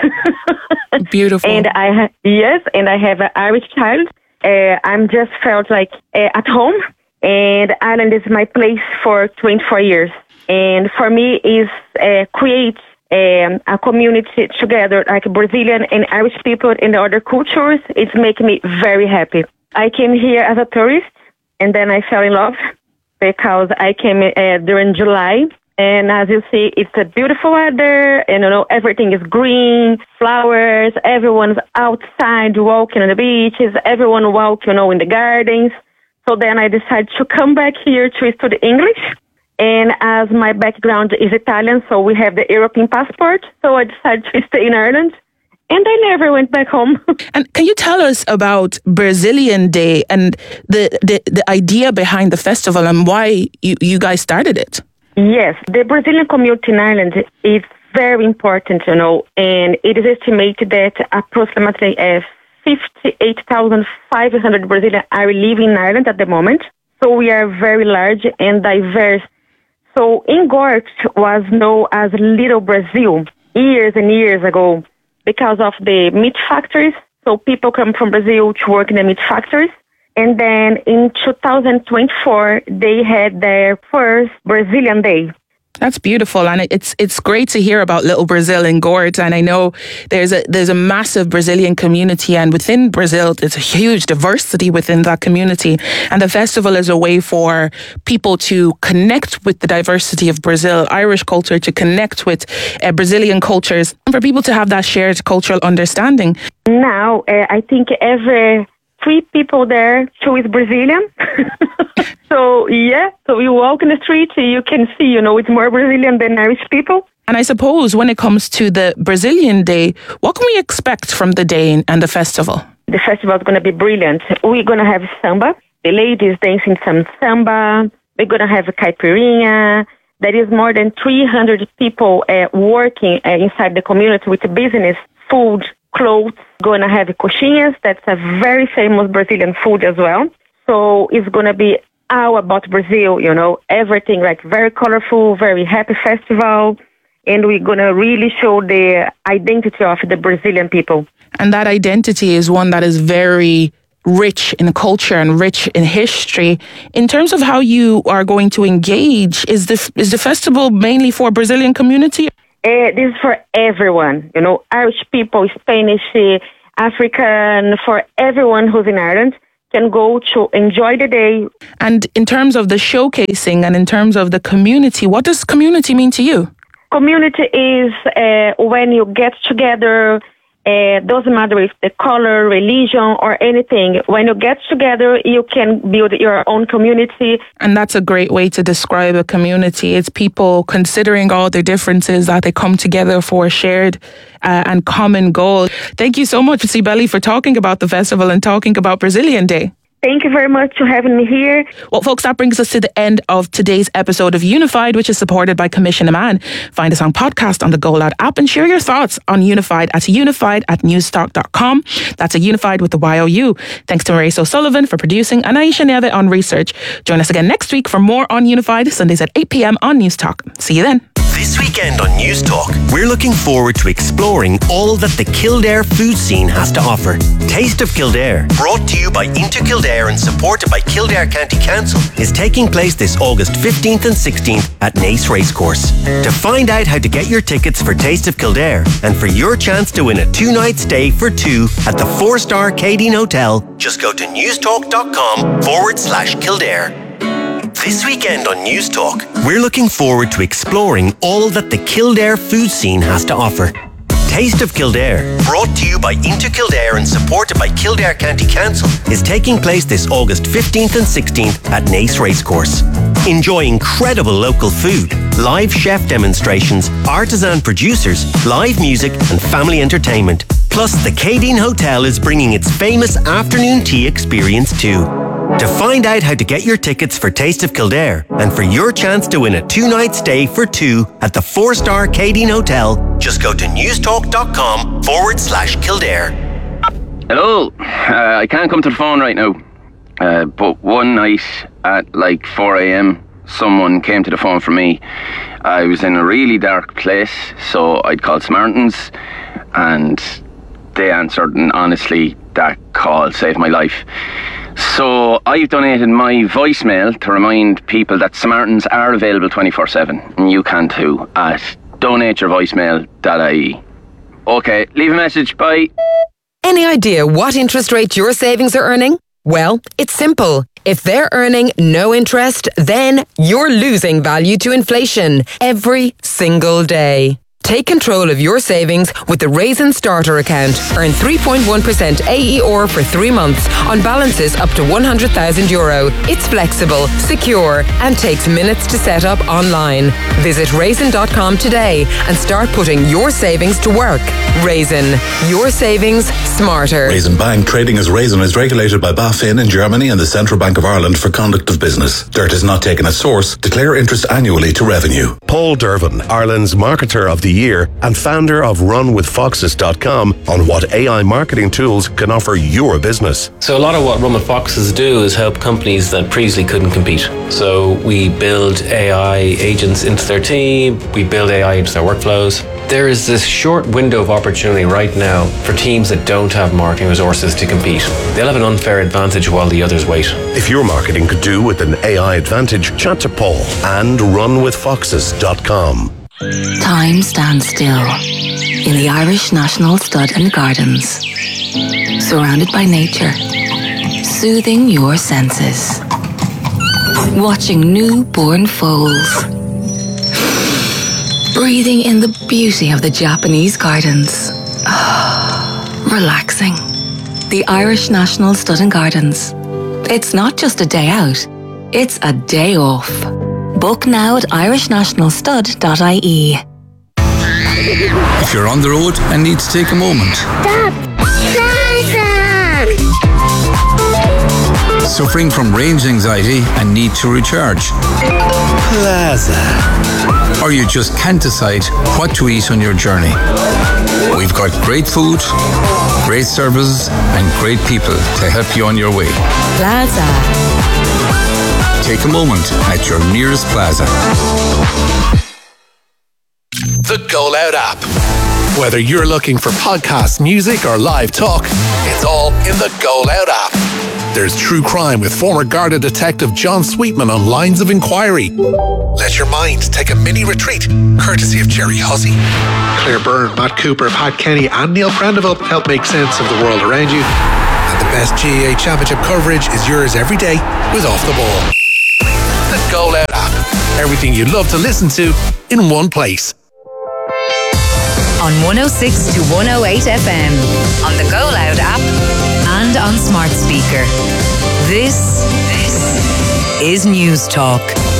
Beautiful. And I ha- yes, and I have an Irish child. Uh, I'm just felt like uh, at home. And Ireland is my place for twenty-four years. And for me, is uh, create Um, a community together, like Brazilian and Irish people and other cultures. It's making me very happy. I came here as a tourist, and then I fell in love because I came uh, during July. And as you see, it's a beautiful weather, and you know everything is green, flowers. Everyone's outside walking on the beaches. Everyone walk, you know, in the gardens. So then I decided to come back here to study English. And as my background is Italian, so we have the European passport. So I decided to stay in Ireland. And I never went back home. And can you tell us about Brazilian Day and the, the, the idea behind the festival and why you, you guys started it? Yes, the Brazilian community in Ireland is very important, you know, and it is estimated that approximately uh, fifty-eight thousand five hundred Brazilians are living in Ireland at the moment. So we are very large and diverse. So in Gort was known as Little Brazil years and years ago because of the meat factories. So people come from Brazil to work in the meat factories. And then in two thousand twenty-four, they had their first Brazilian Day. That's beautiful, and it's it's great to hear about Little Brazil in Gordes. And I know there's a there's a massive Brazilian community, and within Brazil, there's a huge diversity within that community. And the festival is a way for people to connect with the diversity of Brazil, Irish culture, to connect with uh, Brazilian cultures, and for people to have that shared cultural understanding. Now, uh, I think every three people there, two is Brazilian. So, yeah, so you walk in the street, you can see, you know, it's more Brazilian than Irish people. And I suppose when it comes to the Brazilian Day, what can we expect from the day and the festival? The festival is going to be brilliant. We're going to have samba. The ladies dancing some samba. We're going to have a caipirinha. There is more than three hundred people uh, working uh, inside the community with business, food, clothes. Going to have coxinhas. That's a very famous Brazilian food as well. So it's going to be all about Brazil, you know, everything like very colorful, very happy festival. And we're going to really show the identity of the Brazilian people. And that identity is one that is very rich in culture and rich in history. In terms of how you are going to engage, is the, is the festival mainly for Brazilian community? Uh, this is for everyone, you know, Irish people, Spanish, African, for everyone who's in Ireland. Can go to enjoy the day. And in terms of the showcasing and in terms of the community, what does community mean to you? Community is uh, when you get together, uh, doesn't matter if the color, religion, or anything. When you get together, you can build your own community. And that's a great way to describe a community. It's people considering all their differences, that they come together for a shared uh, and common goal. Thank you so much, Cibele, for talking about the festival and talking about Brazilian Day. Thank you very much for having me here. Well, folks, that brings us to the end of today's episode of Unified, which is supported by Commission a Man. Find us on podcast on the Go Loud app and share your thoughts on Unified at unified at newstalk dot com. That's a Unified with the Y O U. Thanks to Maurice O'Sullivan for producing and Aisha Neve on research. Join us again next week for more on Unified, Sundays at eight p.m. on Newstalk. See you then. This weekend on Newstalk, we're looking forward to exploring all that the Kildare food scene has to offer. Taste of Kildare, brought to you by Into Kildare and supported by Kildare County Council, is taking place this August fifteenth and sixteenth at Naas Racecourse. To find out how to get your tickets for Taste of Kildare and for your chance to win a two-night stay for two at the four-star Cadine Hotel, just go to newstalk.com forward slash Kildare. This weekend on Newstalk, we're looking forward to exploring all that the Kildare food scene has to offer. Taste of Kildare, brought to you by Into Kildare and supported by Kildare County Council, is taking place this August fifteenth and sixteenth at Naas Racecourse. Enjoy incredible local food, live chef demonstrations, artisan producers, live music and family entertainment. Plus, the Cadine Hotel is bringing its famous afternoon tea experience too. To find out how to get your tickets for Taste of Kildare and for your chance to win a two-night stay for two at the four-star Cadine Hotel, just go to newstalk.com forward slash Kildare. Hello. Uh, I can't come to the phone right now. Uh, but one night at like four a.m, someone came to the phone for me. I was in a really dark place, so I'd called Samaritans and they answered, and honestly, that call saved my life. So I've donated my voicemail to remind people that Samaritans are available twenty-four seven, and you can too, at donate your voicemail dot I E. Okay, leave a message, bye. Any idea what interest rate your savings are earning? Well, it's simple. If they're earning no interest, then you're losing value to inflation every single day. Take control of your savings with the Raisin Starter account. Earn three point one percent A E R for three months on balances up to one hundred thousand euro. It's flexible, secure, and takes minutes to set up online. Visit raisin dot com today and start putting your savings to work. Raisin, your savings smarter. Raisin Bank, trading as Raisin, is regulated by BaFin in Germany and the Central Bank of Ireland for conduct of business. Dirt is not taken at source. Declare interest annually to revenue. Paul Dervin, Ireland's Marketer of the Year and founder of run with foxes dot com on what A I marketing tools can offer your business. So a lot of what Run with Foxes do is help companies that previously couldn't compete. So we build A I agents into their team, we build A I into their workflows. There is this short window of opportunity right now for teams that don't have marketing resources to compete. They'll have an unfair advantage while the others wait. If your marketing could do with an A I advantage, chat to Paul and run with foxes dot com. Time stands still in the Irish National Stud and Gardens, surrounded by nature, soothing your senses, watching newborn foals, breathing in the beauty of the Japanese gardens, relaxing. The Irish National Stud and Gardens. It's not just a day out, it's a day off. Book now at irish national stud dot I E. If you're on the road and need to take a moment. Stop! Plaza! Suffering from range anxiety and need to recharge. Plaza. Or you just can't decide what to eat on your journey. We've got great food, great service, and great people to help you on your way. Plaza. Take a moment at your nearest Plaza. The Go Loud app. Whether you're looking for podcasts, music, or live talk, it's all in the Go Loud app. There's true crime with former Garda detective John Sweetman on Lines of Inquiry. Let your mind take a mini retreat, courtesy of Jerry Hussey. Claire Byrne, Matt Cooper, Pat Kenny, and Neil Prendeville help make sense of the world around you. And the best G A A Championship coverage is yours every day with Off the Ball. The Go Loud app. Everything you love to listen to in one place. On one oh six to one oh eight F M, on the Go Loud app, and on smart speaker. This, this is News Talk.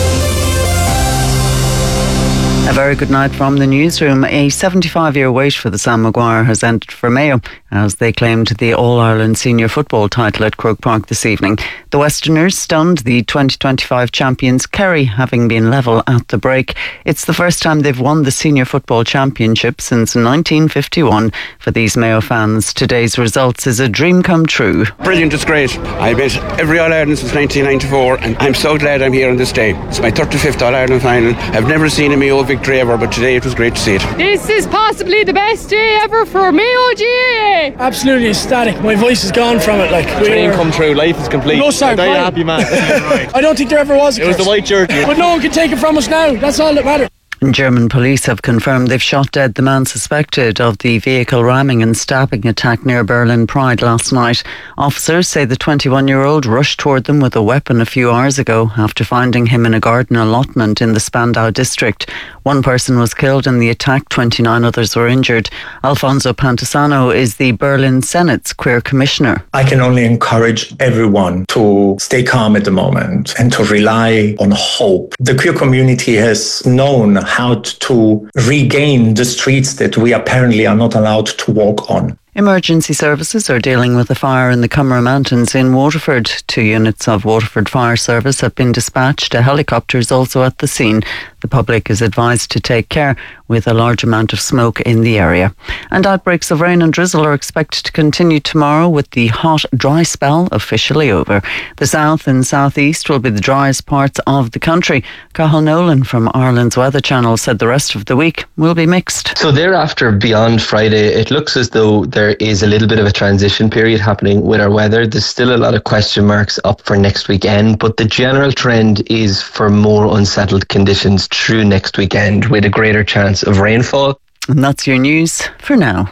A very good night from the newsroom. A seventy-five-year wait for the Sam Maguire has ended for Mayo as they claimed the All-Ireland Senior Football title at Croke Park this evening. The Westerners stunned the twenty twenty-five champions Kerry, having been level at the break. It's the first time they've won the Senior Football Championship since nineteen fifty-one. For these Mayo fans, today's results is a dream come true. Brilliant, it's great. I've been every All-Ireland since nineteen ninety-four and I'm so glad I'm here on this day. It's my thirty-fifth All-Ireland final. I've never seen a Mayo victory ever, but today it was great to see it. This is possibly the best day ever for Mayo G A A. Absolutely ecstatic. My voice is gone from it. Like dream come true. Life is complete. No, sorry, I'm happy man. I don't think there ever was. It was the white jersey. But no one can take it from us now. That's all that matters. German police have confirmed they've shot dead the man suspected of the vehicle ramming and stabbing attack near Berlin Pride last night. Officers say the twenty-one-year-old rushed toward them with a weapon a few hours ago after finding him in a garden allotment in the Spandau district. One person was killed in the attack, twenty-nine others were injured. Alfonso Pantasano is the Berlin Senate's queer commissioner. I can only encourage everyone to stay calm at the moment and to rely on hope. The queer community has known how to regain the streets that we apparently are not allowed to walk on. Emergency services are dealing with a fire in the Cummer Mountains in Waterford. Two units of Waterford Fire Service have been dispatched. A helicopter is also at the scene. The public is advised to take care with a large amount of smoke in the area. And outbreaks of rain and drizzle are expected to continue tomorrow with the hot, dry spell officially over. The south and southeast will be the driest parts of the country. Cathal Nolan from Ireland's Weather Channel said the rest of the week will be mixed. So thereafter, beyond Friday, it looks as though there is a little bit of a transition period happening with our weather. There's still a lot of question marks up for next weekend, but the general trend is for more unsettled conditions through next weekend with a greater chance of rainfall. And that's your news for now.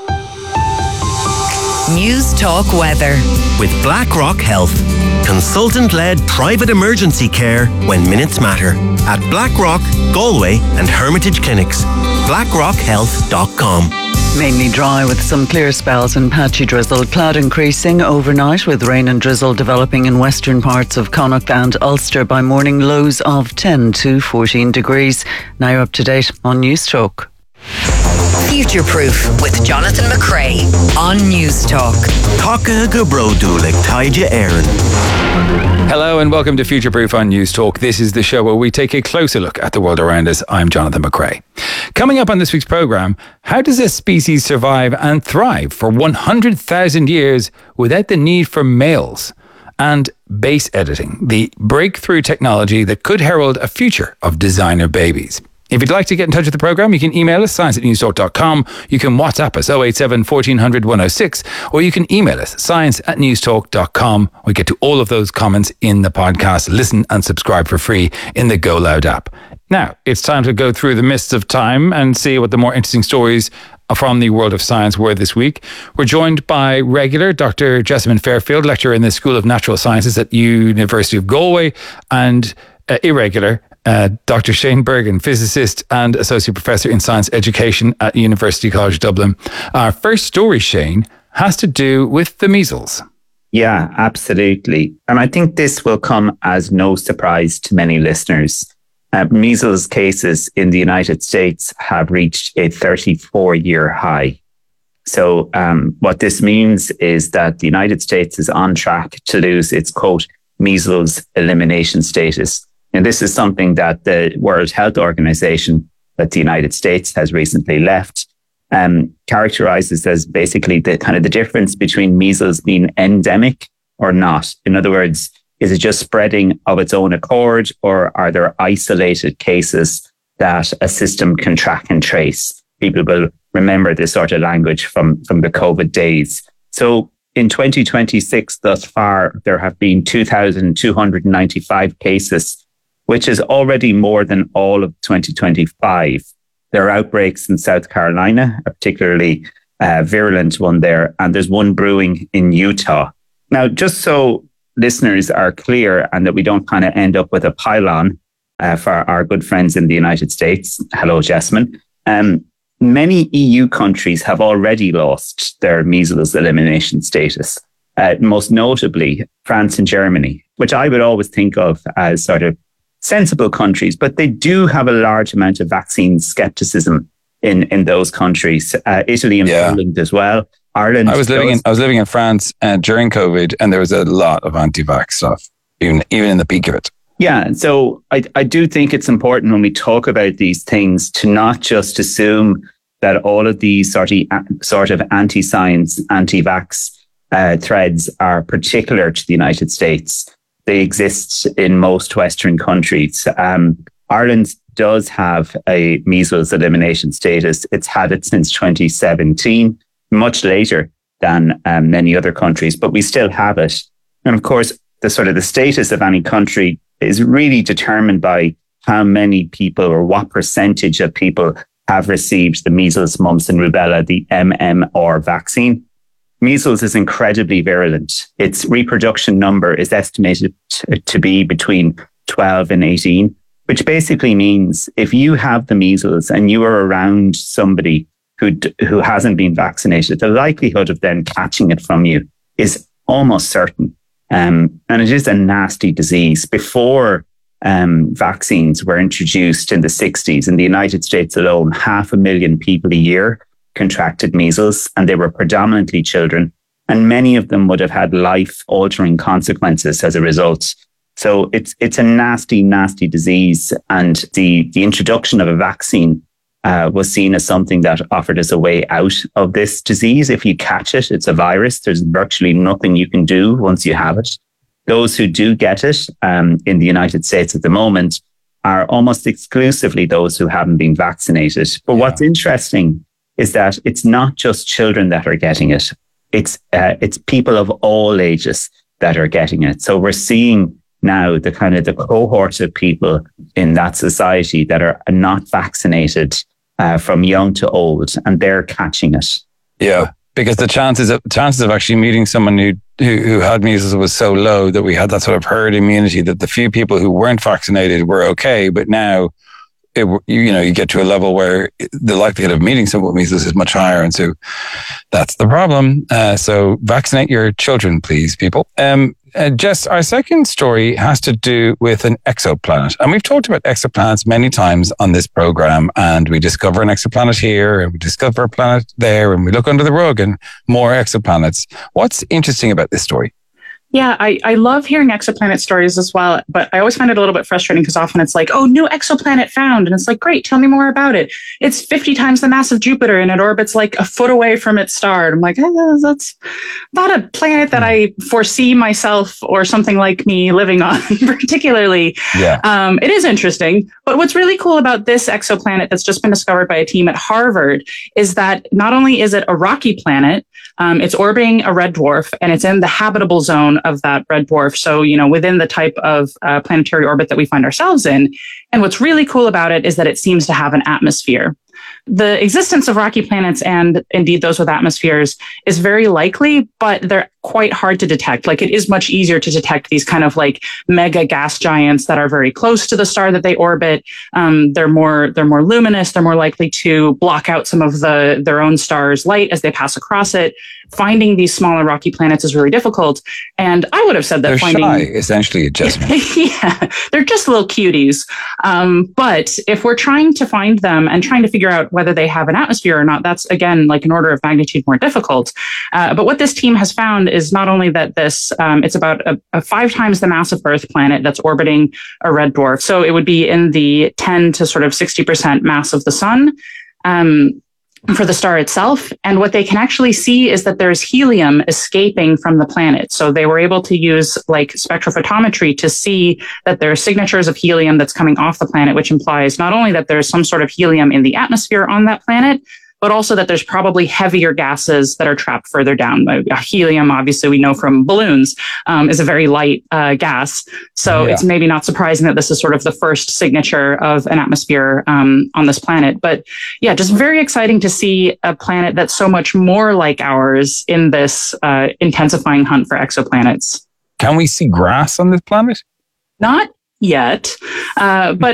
News Talk Weather with BlackRock Health. Consultant-led private emergency care when minutes matter. At BlackRock, Galway and Hermitage Clinics. blackrock health dot com. Mainly dry with some clear spells and patchy drizzle. Cloud increasing overnight with rain and drizzle developing in western parts of Connacht and Ulster by morning lows of ten to fourteen degrees. Now you're up to date on News Talk. Future Proof with Jonathan McCrea on News Talk. Taka Gabrodulik Taija Aaron. Hello and welcome to Future Proof on News Talk. This is the show where we take a closer look at the world around us. I'm Jonathan McCrea. Coming up on this week's programme, how does a species survive and thrive for one hundred thousand years without the need for males? And base editing, the breakthrough technology that could herald a future of designer babies. If you'd like to get in touch with the programme, you can email us, science at newstalk dot com. You can WhatsApp us, oh eight seven, fourteen hundred, one oh six, or you can email us, science at newstalk dot com. We get to all of those comments in the podcast. Listen and subscribe for free in the Go Loud app. Now, it's time to go through the mists of time and see what the more interesting stories from the world of science were this week. We're joined by regular Doctor Jessamine Fairfield, lecturer in the School of Natural Sciences at University of Galway, and uh, irregular uh, Doctor Shane Bergen, physicist and associate professor in science education at University College Dublin. Our first story, Shane, has to do with the measles. Yeah, absolutely. And I think this will come as no surprise to many listeners. Uh, measles cases in the United States have reached a thirty-four year high. So um, what this means is that the United States is on track to lose its, quote, measles elimination status. And this is something that the World Health Organization that the United States has recently left um, characterizes as basically the kind of the difference between measles being endemic or not. In other words, is it just spreading of its own accord, or are there isolated cases that a system can track and trace? People will remember this sort of language from, from the COVID days. So in twenty twenty-six, thus far, there have been two thousand two hundred ninety-five cases, which is already more than all of twenty twenty-five. There are outbreaks in South Carolina, a particularly uh, virulent one there, and there's one brewing in Utah. Now, just so listeners are clear and that we don't kind of end up with a pylon uh, for our good friends in the United States. Hello, Jessamine. Um, many E U countries have already lost their measles elimination status, uh, most notably France and Germany, which I would always think of as sort of sensible countries, but they do have a large amount of vaccine skepticism in, in those countries. Uh, Italy and yeah. Poland as well. Ireland. I was living in I was living in France uh, during COVID, and there was a lot of anti-vax stuff, even even in the peak of it. Yeah, so I I do think it's important when we talk about these things to not just assume that all of these sort of sort of anti-science, anti-vax uh, threads are particular to the United States. They exist in most Western countries. Um, Ireland does have a measles elimination status. It's had it since twenty seventeen. Much later than um, many other countries, but we still have it. And of course, the sort of the status of any country is really determined by how many people or what percentage of people have received the measles, mumps and rubella, the M M R vaccine. Measles is incredibly virulent. Its reproduction number is estimated t- to be between twelve and eighteen, which basically means if you have the measles and you are around somebody who who hasn't been vaccinated, the likelihood of them catching it from you is almost certain. Um, and it is a nasty disease. Before um, vaccines were introduced in the sixties, in the United States alone, half a million people a year contracted measles, and they were predominantly children. And many of them would have had life-altering consequences as a result. So it's it's a nasty, nasty disease. And the, the introduction of a vaccine Uh, was seen as something that offered us a way out of this disease. If you catch it, it's a virus. There's virtually nothing you can do once you have it. Those who do get it um, in the United States at the moment are almost exclusively those who haven't been vaccinated. But yeah. What's interesting is that it's not just children that are getting it. It's uh, it's people of all ages that are getting it. So we're seeing now the kind of the cohort of people in that society that are not vaccinated Uh, from young to old, and they're catching it. Yeah, because the chances of chances of actually meeting someone who, who who had measles was so low that we had that sort of herd immunity, that the few people who weren't vaccinated were okay, but now it, you know, you get to a level where the likelihood of meeting someone with measles is much higher, and so that's the problem. Uh, so vaccinate your children, please, people. Um, uh, Jess, our second story has to do with an exoplanet. And we've talked about exoplanets many times on this program. And we discover an exoplanet here, and we discover a planet there, and we look under the rug and more exoplanets. What's interesting about this story? Yeah, I, I love hearing exoplanet stories as well, but I always find it a little bit frustrating because often it's like, oh, new exoplanet found. And it's like, great, tell me more about it. It's fifty times the mass of Jupiter and it orbits like a foot away from its star. And I'm like, oh, that's not a planet that I foresee myself or something like me living on particularly. Yeah. Um, it is interesting. But what's really cool about this exoplanet that's just been discovered by a team at Harvard is that not only is it a rocky planet, um, it's orbiting a red dwarf and it's in the habitable zone of that red dwarf. So, you know, within the type of uh, planetary orbit that we find ourselves in. And what's really cool about it is that it seems to have an atmosphere. The existence of rocky planets and indeed those with atmospheres is very likely, but they're quite hard to detect. Like it is much easier to detect these kind of like mega gas giants that are very close to the star that they orbit. Um, they're more they're more luminous. They're more likely to block out some of the their own star's light as they pass across it. Finding these smaller rocky planets is really difficult. And I would have said that they're finding shy, essentially, adjustment. yeah, they're just little cuties. Um, but if we're trying to find them and trying to figure out whether they have an atmosphere or not, that's again like an order of magnitude more difficult. Uh, but what this team has found is not only that this um, it's about a, a five times the mass of Earth planet that's orbiting a red dwarf. So it would be in the ten to sort of sixty percent mass of the sun. Um, for the star itself. And what they can actually see is that there's helium escaping from the planet. So they were able to use like spectrophotometry to see that there are signatures of helium that's coming off the planet, which implies not only that there's some sort of helium in the atmosphere on that planet, but also that there's probably heavier gases that are trapped further down. Uh, helium, obviously, we know from balloons, um, is a very light uh, gas. So Yeah. it's maybe not surprising that this is sort of the first signature of an atmosphere um, on this planet. But yeah, just very exciting to see a planet that's so much more like ours in this uh, intensifying hunt for exoplanets. Can we see grass on this planet? Not yet, uh, but